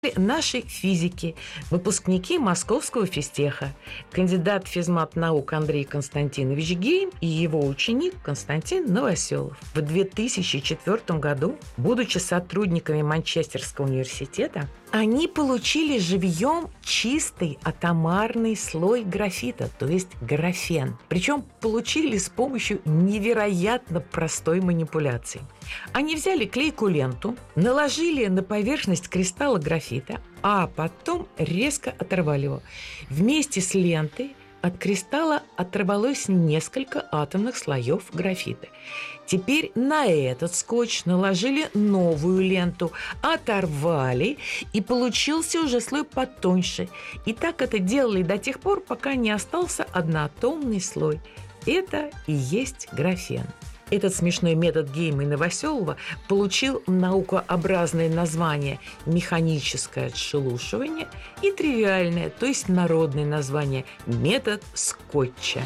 Наши физики, выпускники Московского физтеха, кандидат физмат-наук Андрей Константинович Гейм и его ученик Константин Новоселов. В 2004 году, будучи сотрудниками Манчестерского университета, они получили живьем чистый атомарный слой графита, то есть графен. Причем получили с помощью невероятно простой манипуляции. Они взяли клейкую ленту, наложили на поверхность кристалла графита, а потом резко оторвали его. Вместе с лентой от кристалла оторвалось несколько атомных слоев графита. Теперь на этот скотч наложили новую ленту, оторвали, и получился уже слой потоньше. И так это делали до тех пор, пока не остался одноатомный слой. Это и есть графен. Этот смешной метод Гейма и Новоселова получил наукообразное название «механическое отшелушивание» и тривиальное, то есть народное название «метод скотча».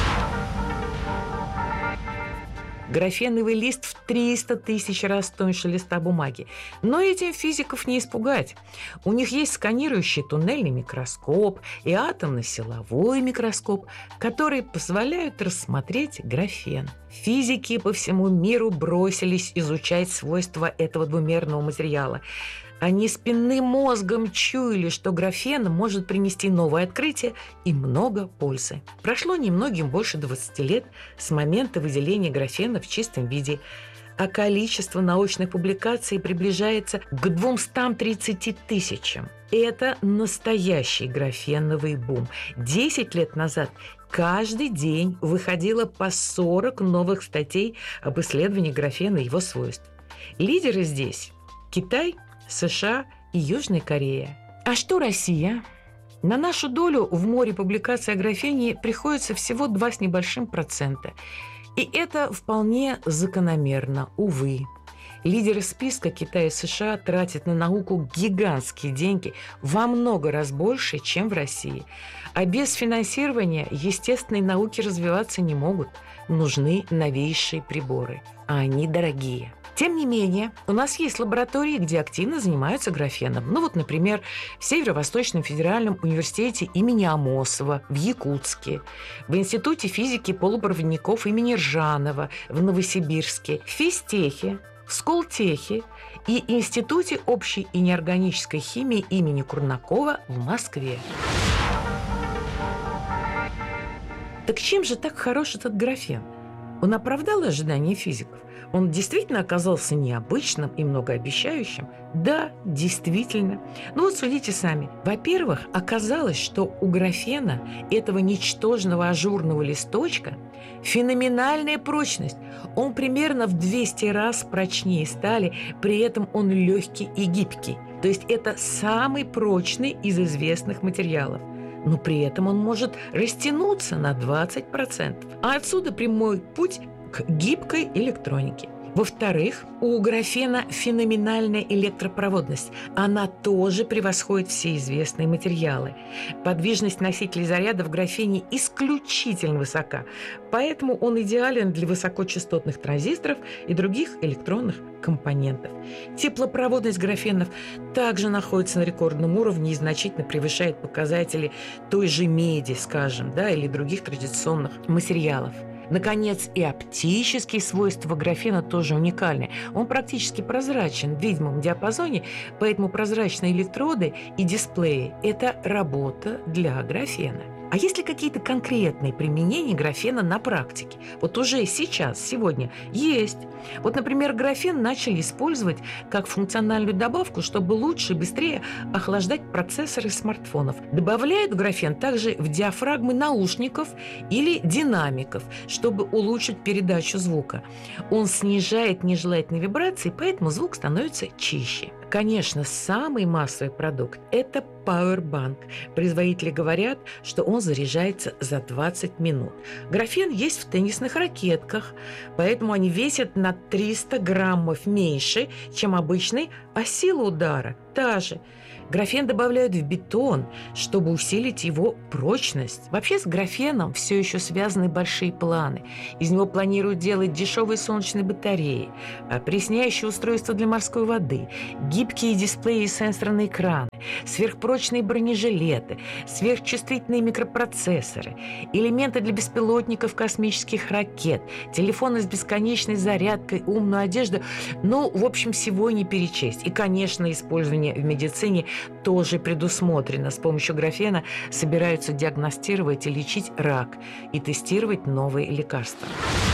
Графеновый лист в 300 тысяч раз тоньше листа бумаги. Но этим физиков не испугать. У них есть сканирующий туннельный микроскоп и атомно-силовой микроскоп, которые позволяют рассмотреть графен. Физики по всему миру бросились изучать свойства этого двумерного материала. Они спинным мозгом чуяли, что графен может принести новое открытие и много пользы. Прошло немногим больше 20 лет с момента выделения графена в чистом виде, а количество научных публикаций приближается к 230 тысячам. Это настоящий графеновый бум. 10 лет назад каждый день выходило по 40 новых статей об исследовании графена и его свойств. Лидеры здесь – Китай, США и Южная Корея. А что Россия? На нашу долю в море публикаций о графене приходится всего 2 с небольшим процента. И это вполне закономерно, увы. Лидеры списка Китай и США тратят на науку гигантские деньги, во много раз больше, чем в России. А без финансирования естественные науки развиваться не могут. Нужны новейшие приборы, а они дорогие. Тем не менее, у нас есть лаборатории, где активно занимаются графеном. Например, в Северо-Восточном федеральном университете имени Амосова в Якутске, в Институте физики полупроводников имени Ржанова в Новосибирске, в Физтехе, в Сколтехе и Институте общей и неорганической химии имени Курнакова в Москве. Так чем же так хорош этот графен? Он оправдал ожидания физиков? Он действительно оказался необычным и многообещающим? Да, действительно. Судите сами. Во-первых, оказалось, что у графена, этого ничтожного ажурного листочка, феноменальная прочность. Он примерно в 200 раз прочнее стали, при этом он легкий и гибкий. То есть это самый прочный из известных материалов. Но при этом он может растянуться на 20%. А отсюда прямой путь к гибкой электронике. Во-вторых, у графена феноменальная электропроводность. Она тоже превосходит все известные материалы. Подвижность носителей заряда в графене исключительно высока, поэтому он идеален для высокочастотных транзисторов и других электронных компонентов. Теплопроводность графенов также находится на рекордном уровне и значительно превышает показатели той же меди, или других традиционных материалов. Наконец, и оптические свойства графена тоже уникальны. Он практически прозрачен в видимом диапазоне, поэтому прозрачные электроды и дисплеи – это работа для графена. А есть ли какие-то конкретные применения графена на практике? Уже сейчас, сегодня есть. Например, графен начали использовать как функциональную добавку, чтобы лучше и быстрее охлаждать процессоры смартфонов. Добавляют графен также в диафрагмы наушников или динамиков, чтобы улучшить передачу звука. Он снижает нежелательные вибрации, поэтому звук становится чище. Конечно, самый массовый продукт – это Powerbank. Производители говорят, что он заряжается за 20 минут. Графен есть в теннисных ракетках, поэтому они весят на 300 граммов меньше, чем обычный, а сила удара та же. Графен добавляют в бетон, чтобы усилить его прочность. Вообще с графеном все еще связаны большие планы. Из него планируют делать дешевые солнечные батареи, опресняющие устройства для морской воды, гибкие дисплеи и сенсорные экраны, сверхпрочные бронежилеты, сверхчувствительные микропроцессоры, элементы для беспилотников, космических ракет, телефоны с бесконечной зарядкой, умную одежду. Ну, в общем, всего не перечесть. И, конечно, использование в медицине тоже предусмотрено. С помощью графена собираются диагностировать и лечить рак и тестировать новые лекарства.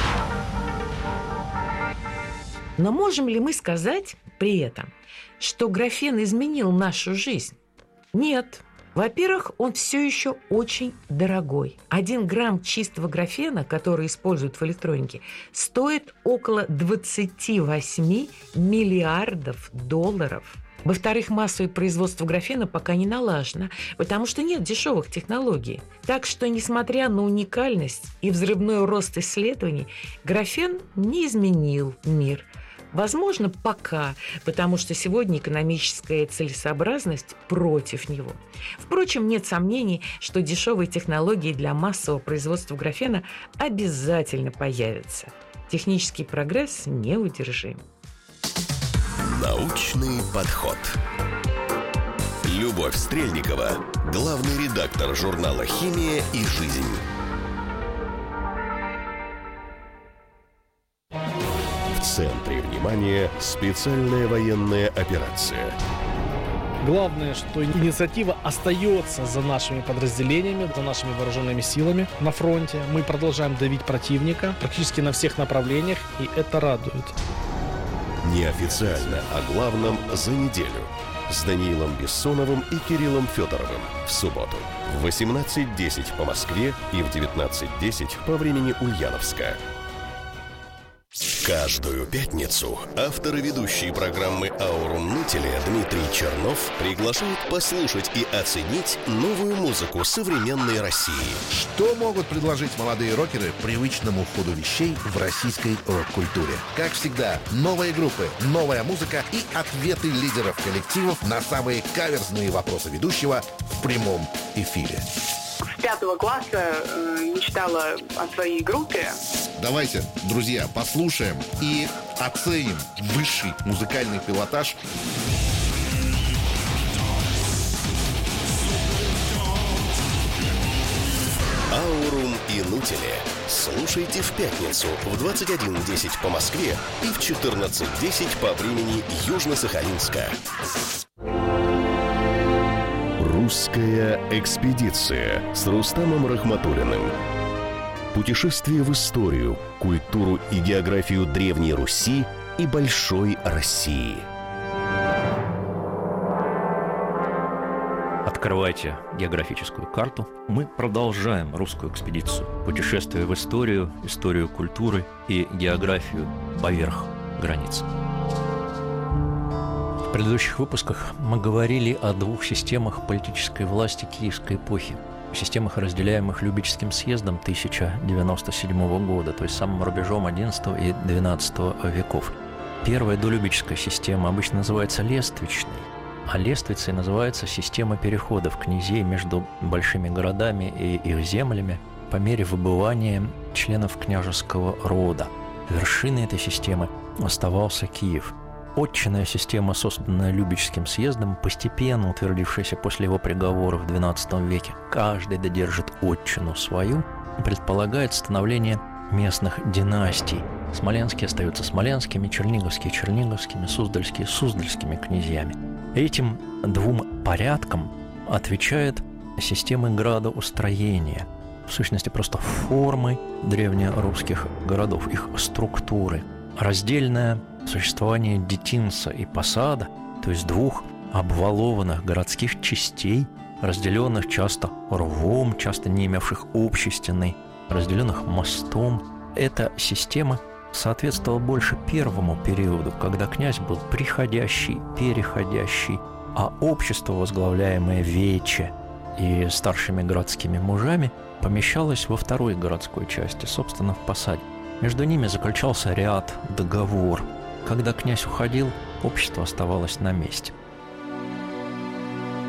Но можем ли мы сказать при этом, что графен изменил нашу жизнь? Нет. Во-первых, он все еще очень дорогой. 1 грамм чистого графена, который используют в электронике, стоит около 28 миллиардов долларов. Во-вторых, массовое производство графена пока не налажено, потому что нет дешевых технологий. Так что, несмотря на уникальность и взрывной рост исследований, графен не изменил мир. Возможно, пока, потому что сегодня экономическая целесообразность против него. Впрочем, нет сомнений, что дешевые технологии для массового производства графена обязательно появятся. Технический прогресс неудержим. Научный подход. Любовь Стрельникова, главный редактор журнала «Химия и жизнь». В центре внимания специальная военная операция. Главное, что инициатива остается за нашими подразделениями, за нашими вооруженными силами на фронте. Мы продолжаем давить противника практически на всех направлениях, и это радует. Неофициально о главном за неделю с Даниилом Бессоновым и Кириллом Федоровым в субботу в 18:10 по Москве и в 19:10 по времени Ульяновска. Каждую пятницу автор и ведущий программы «Аурум Нутиля» Дмитрий Чернов приглашает послушать и оценить новую музыку современной России. Что могут предложить молодые рокеры привычному ходу вещей в российской рок-культуре? Как всегда, новые группы, новая музыка и ответы лидеров коллективов на самые каверзные вопросы ведущего в прямом эфире. С 5 класса мечтала о своей группе. Давайте, друзья, послушаем и оценим высший музыкальный пилотаж. «Аурум и Нутиля». Слушайте в пятницу в 21:10 по Москве и в 14:10 по времени Южно-Сахалинска. Русская экспедиция с Рустамом Рахматуллиным. Путешествие в историю, культуру и географию Древней Руси и Большой России. Открывайте географическую карту. Мы продолжаем русскую экспедицию. Путешествие в историю, историю культуры и географию поверх границ. В предыдущих выпусках мы говорили о 2 системах политической власти киевской эпохи. Системах, разделяемых Любечским съездом 1097 года, то есть самым рубежом XI и XII веков. Первая долюбеческая система обычно называется лествичной, а лествицей называется система переходов князей между большими городами и их землями по мере выбывания членов княжеского рода. Вершиной этой системы оставался Киев. Отчинная система, созданная Любечским съездом, постепенно утвердившаяся после его приговора в XII веке, каждый додержит отчину свою, предполагает становление местных династий. Смоленские остаются смоленскими, черниговские – черниговскими, суздальские – суздальскими князьями. Этим 2 порядкам отвечает система градоустроения, в сущности просто формы древнерусских городов, их структуры. Раздельное существование детинца и посада, то есть 2 обвалованных городских частей, разделенных часто рвом, часто не имевших общей стены, разделенных мостом. Эта система соответствовала больше первому периоду, когда князь был приходящий, переходящий, а общество, возглавляемое вече и старшими городскими мужами, помещалось во 2-й городской части, собственно, в посаде. Между ними заключался ряд, договор. Когда князь уходил, общество оставалось на месте.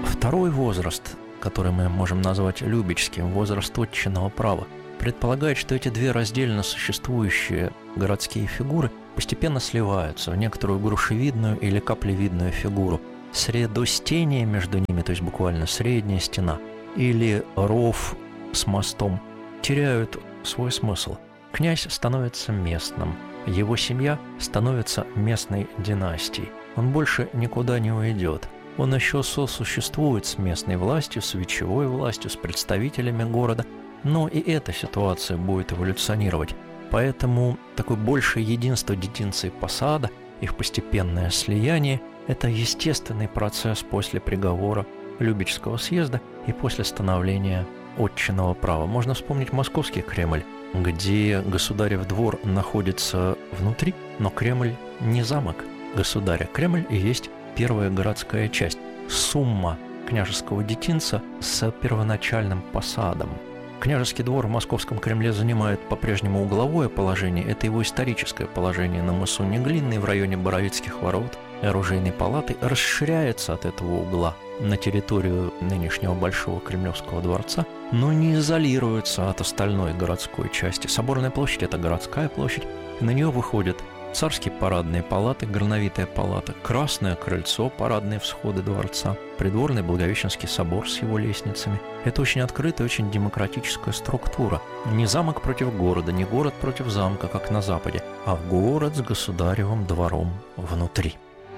Второй возраст, который мы можем назвать любечским, возраст отчинного права, предполагает, что эти две раздельно существующие городские фигуры постепенно сливаются в некоторую грушевидную или каплевидную фигуру. Средостение между ними, то есть буквально средняя стена, или ров с мостом, теряют свой смысл. Князь становится местным, его семья становится местной династией. Он больше никуда не уйдет. Он еще сосуществует с местной властью, с вечевой властью, с представителями города, но и эта ситуация будет эволюционировать. Поэтому такое большее единство детинца и посада, их постепенное слияние – это естественный процесс после приговора Любечского съезда и после становления отчинного права. Можно вспомнить Московский Кремль, где государев двор находится внутри, но Кремль не замок государя. Кремль и есть первая городская часть, сумма княжеского детинца с первоначальным посадом. Княжеский двор в Московском Кремле занимает по-прежнему угловое положение. Это его историческое положение на мысу Неглинный в районе Боровицких ворот и оружейной палаты расширяется от этого угла на территорию нынешнего Большого Кремлевского дворца, но не изолируется от остальной городской части. Соборная площадь – это городская площадь, и на нее выходят царские парадные палаты, Грановитая палата, Красное крыльцо, парадные всходы дворца, придворный Благовещенский собор с его лестницами. Это очень открытая, очень демократическая структура. Не замок против города, не город против замка, как на Западе, а город с государевым двором внутри.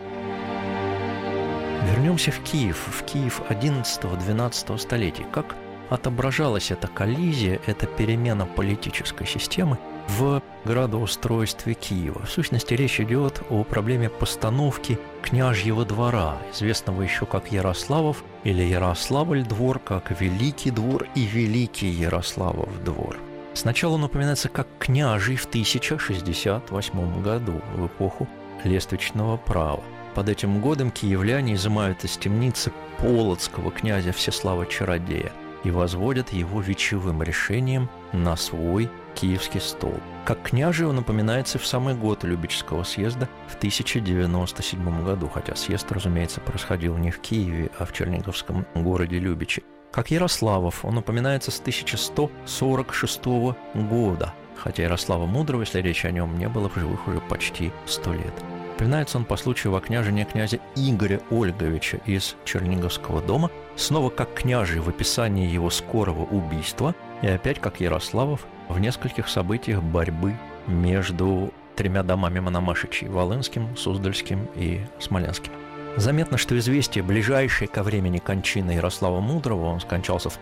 Вернемся в Киев XI-XII столетий. Как отображалась эта коллизия, эта перемена политической системы в градоустройстве Киева? В сущности, речь идет о проблеме постановки княжьего двора, известного еще как Ярославов или Ярославль двор, как Великий двор и Великий Ярославов двор. Сначала он упоминается как княжий в 1068 году, в эпоху лествичного права. Под этим годом киевляне изымают из темницы полоцкого князя Всеслава Чародея и возводят его вечевым решением на свой киевский стол. Как княжий он упоминается в самый год Любечского съезда в 1097 году, хотя съезд, разумеется, происходил не в Киеве, а в черниговском городе Любичи. Как Ярославов он упоминается с 1146 года, хотя Ярослава Мудрого, если речь о нем, не было в живых уже почти 100 лет. Упоминается он по случаю вокняжения князя Игоря Ольговича из Черниговского дома, снова как княжий в описании его скорого убийства, и опять как Ярославов в нескольких событиях борьбы между тремя домами Мономашичей – Волынским, Суздальским и Смоленским. Заметно, что известие, ближайшее ко времени кончины Ярослава Мудрого, он скончался в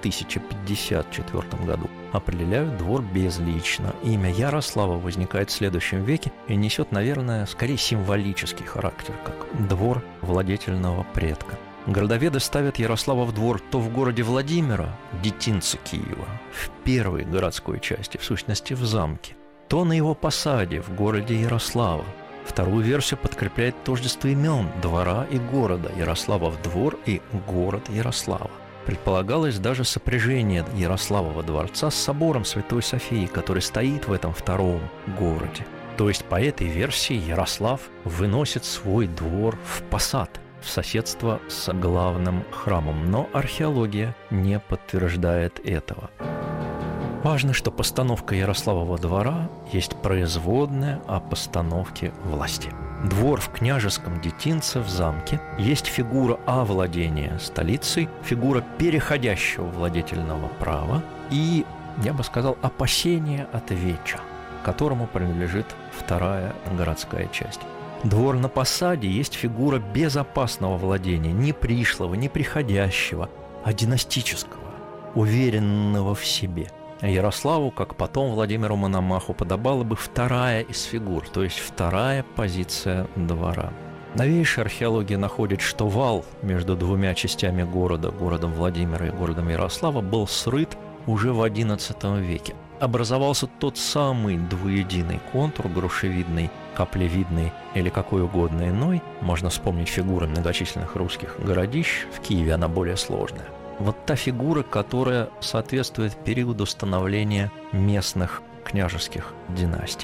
1054 году, определяют двор безлично. Имя Ярослава возникает в следующем веке и несет, наверное, скорее символический характер, как двор владетельного предка. Городоведы ставят Ярослава в двор то в городе Владимира, детинце Киева, в первой городской части, в сущности в замке, то на его посаде в городе Ярослава. Вторую версию подкрепляет тождество имен двора и города, Ярославов двор и город Ярослава. Предполагалось даже сопряжение Ярославова дворца с собором Святой Софии, который стоит в этом втором городе. То есть по этой версии Ярослав выносит свой двор в посад, в соседство с главным храмом, но археология не подтверждает этого. Важно, что постановка Ярославова двора есть производная о постановке власти. Двор в княжеском детинце в замке есть фигура овладения столицей, фигура переходящего владетельного права и, я бы сказал, опасения от веча, которому принадлежит вторая городская часть. Двор на посаде есть фигура безопасного владения, не пришлого, не приходящего, а династического, уверенного в себе. Ярославу, как потом Владимиру Мономаху, подобала бы вторая из фигур, то есть вторая позиция двора. Новейшая археология находит, что вал между двумя частями города, городом Владимира и городом Ярослава, был срыт уже в XI веке. Образовался тот самый двуединый контур, грушевидный, каплевидный или какой угодно иной. Можно вспомнить фигуры многочисленных русских городищ, в Киеве она более сложная. Вот та фигура, которая соответствует периоду становления местных княжеских династий.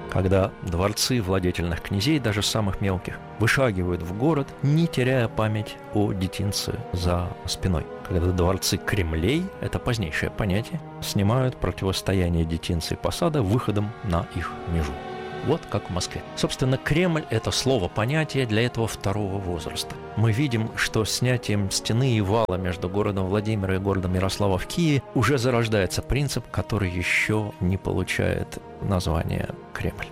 когда дворцы владетельных князей, даже самых мелких, вышагивают в город, не теряя память о детинце за спиной. Когда дворцы Кремлей, это позднейшее понятие, снимают противостояние детинца и посада выходом на их межу. Вот как в Москве. Собственно, Кремль – это слово, понятие для этого второго возраста. Мы видим, что с снятием стены и вала между городом Владимира и городом Ярослава в Киеве уже зарождается принцип, который еще не получает название Кремль.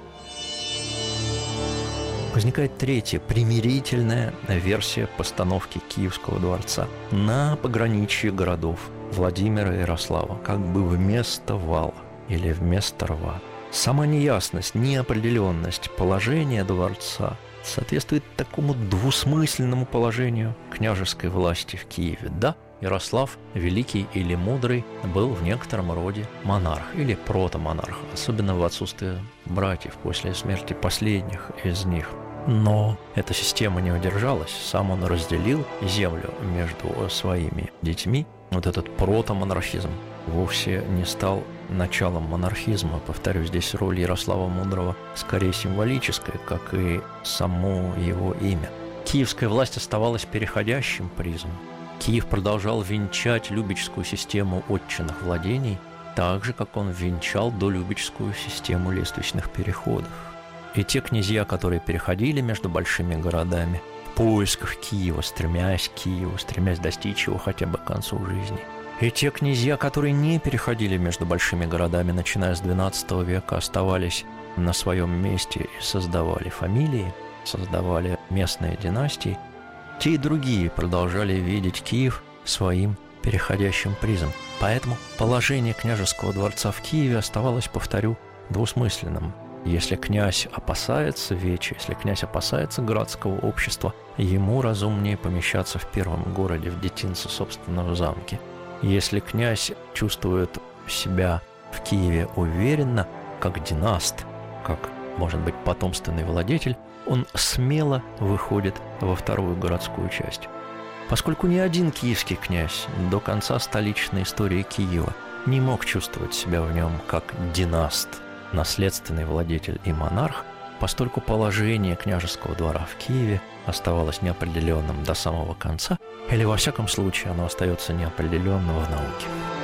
Возникает третья, примирительная версия постановки Киевского дворца на пограничье городов Владимира и Ярослава, как бы вместо вала или вместо рва. Сама неясность, неопределенность положения дворца соответствует такому двусмысленному положению княжеской власти в Киеве. Да, Ярослав, великий или мудрый, был в некотором роде монарх или протомонарх, особенно в отсутствие братьев после смерти последних из них. Но эта система не удержалась, сам он разделил землю между своими детьми. Вот этот протомонархизм вовсе не стал началом монархизма. Повторю, здесь роль Ярослава Мудрого скорее символическая, как и само его имя. Киевская власть оставалась переходящим призом. Киев продолжал венчать любечскую систему отчинных владений, так же, как он венчал долюбечскую систему лествичных переходов. И те князья, которые переходили между большими городами в поисках Киева, стремясь к Киеву, стремясь достичь его хотя бы к концу жизни, и те князья, которые не переходили между большими городами, начиная с XII века, оставались на своем месте и создавали фамилии, создавали местные династии, те и другие продолжали видеть Киев своим переходящим призом. Поэтому положение княжеского дворца в Киеве оставалось, повторю, двусмысленным. Если князь опасается вечи, если князь опасается городского общества, ему разумнее помещаться в первом городе, в детинце собственного замке. Если князь чувствует себя в Киеве уверенно, как династ, как, может быть, потомственный владетель, он смело выходит во вторую городскую часть. Поскольку ни один киевский князь до конца столичной истории Киева не мог чувствовать себя в нем как династ, наследственный владетель и монарх, постольку положение княжеского двора в Киеве оставалось неопределенным до самого конца, или, во всяком случае, оно остается неопределенным в науке.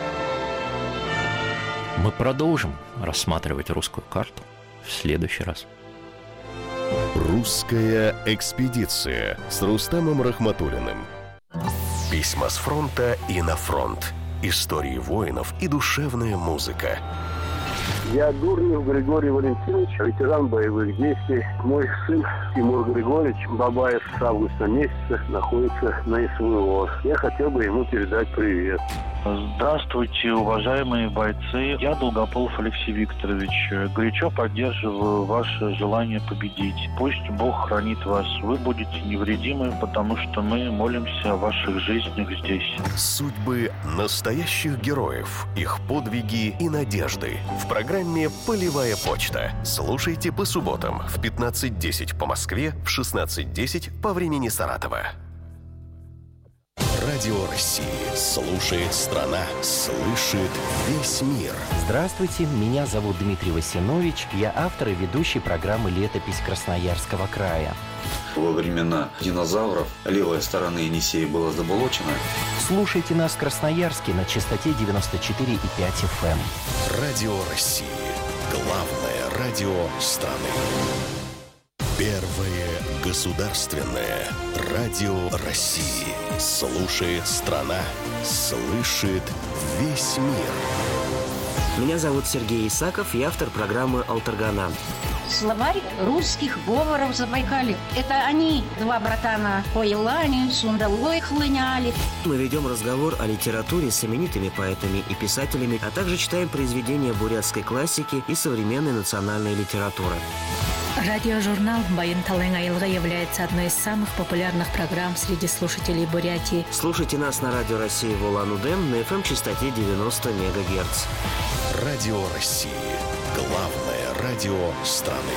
Мы продолжим рассматривать русскую карту в следующий раз. Русская экспедиция с Рустамом Рахматуллиным. Письма с фронта и на фронт. Истории воинов и душевная музыка. Я Дурнев Григорий Валентинович, ветеран боевых действий. Мой сын Тимур Григорьевич Бабаев с августа месяца находится на СВО. Я хотел бы ему передать привет. Здравствуйте, уважаемые бойцы. Я Долгополов Алексей Викторович. Горячо поддерживаю ваше желание победить. Пусть Бог хранит вас. Вы будете невредимы, потому что мы молимся о ваших жизнях здесь. Судьбы настоящих героев, их подвиги и надежды. В программе «Полевая почта». Слушайте по субботам в 15:10 по Москве, в 16:10 по времени Саратова. Радио России. Слушает страна. Слышит весь мир. Здравствуйте, меня зовут Дмитрий Васинович. Я автор и ведущий программы «Летопись Красноярского края». Во времена динозавров левая сторона Енисея была заболочена. Слушайте нас в Красноярске на частоте 94,5 FM. Радио России. Главное радио страны. Первое государственное радио России. Слушает страна. Слышит весь мир. Меня зовут Сергей Исаков, я автор программы «Алтаргана». Словарь русских говоров Забайкалья. Это они, два братана, по Елане, Сундалой хлыняли. Мы ведем разговор о литературе с именитыми поэтами и писателями, а также читаем произведения бурятской классики и современной национальной литературы. Радиожурнал «Байын Талайың айылға» является одной из самых популярных программ среди слушателей Бурятии. Слушайте нас на Радио России в Улан-Удэ на FM-частоте 90 МГц. Радио России. Главное радио страны.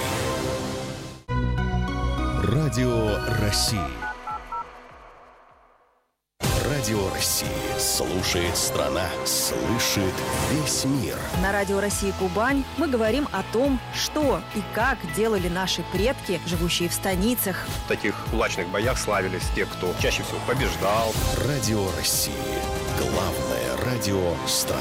Радио России. Радио России. Слушает страна. Слышит весь мир. На Радио России Кубань мы говорим о том, что и как делали наши предки, живущие в станицах. В таких кулачных боях славились те, кто чаще всего побеждал. Радио России. Главное радио страны.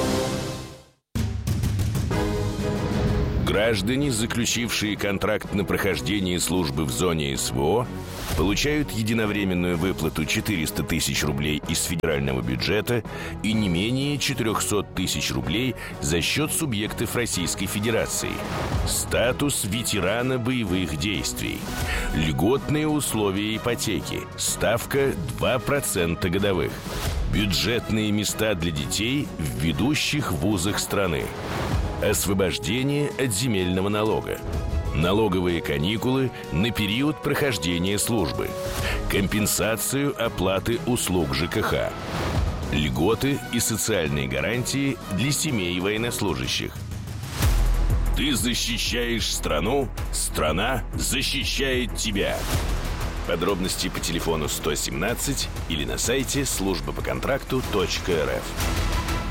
Граждане, заключившие контракт на прохождение службы в зоне СВО, получают единовременную выплату 400 тысяч рублей из федерального бюджета и не менее 400 тысяч рублей за счет субъектов Российской Федерации. Статус ветерана боевых действий. Льготные условия ипотеки. Ставка 2% годовых. Бюджетные места для детей в ведущих вузах страны. Освобождение от земельного налога. Налоговые каникулы на период прохождения службы. Компенсацию оплаты услуг ЖКХ. Льготы и социальные гарантии для семей военнослужащих. Ты защищаешь страну, страна защищает тебя. Подробности по телефону 117 или на сайте службапоконтракту.рф.